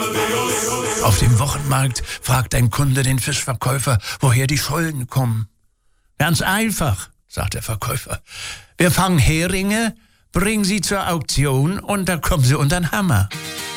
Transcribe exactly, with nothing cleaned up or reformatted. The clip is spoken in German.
Auf dem Wochenmarkt fragt ein Kunde den Fischverkäufer, woher die Schollen kommen. Ganz einfach, sagt der Verkäufer. Wir fangen Heringe, bringen sie zur Auktion und da kommen sie unter den Hammer.